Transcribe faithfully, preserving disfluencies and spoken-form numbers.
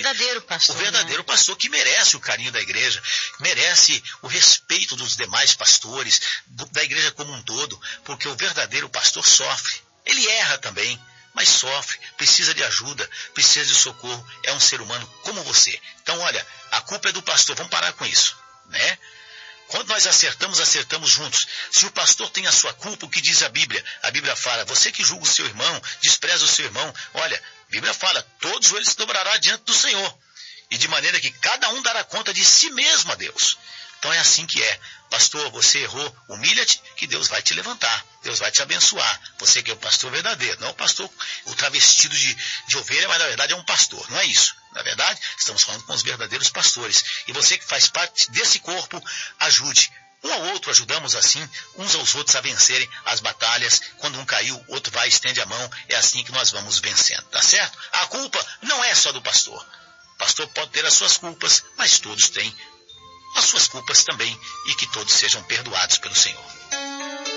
verdadeiro pastor. O verdadeiro né? pastor que merece o carinho da igreja, merece o respeito dos demais pastores, do, da igreja como um todo, porque o verdadeiro pastor sofre. Ele erra também, mas sofre, precisa de ajuda, precisa de socorro, é um ser humano como você. Então, olha, a culpa é do pastor, vamos parar com isso, né? Quando nós acertamos, acertamos juntos. Se o pastor tem a sua culpa, o que diz a Bíblia? A Bíblia fala, você que julga o seu irmão, despreza o seu irmão, olha, a Bíblia fala, todos eles se dobrará diante do Senhor. E de maneira que cada um dará conta de si mesmo a Deus. Então é assim que é. Pastor, você errou, humilha-te, que Deus vai te levantar. Deus vai te abençoar. Você que é o pastor verdadeiro, não o pastor, o travestido de, de ovelha, mas na verdade é um pastor, não é isso. Na verdade, estamos falando com os verdadeiros pastores. E você que faz parte desse corpo, ajude. Um ao outro ajudamos assim, uns aos outros a vencerem as batalhas. Quando um caiu, o outro vai e estende a mão. É assim que nós vamos vencendo, tá certo? A culpa não é só do pastor. O pastor pode ter as suas culpas, mas todos têm as suas culpas também, e que todos sejam perdoados pelo Senhor.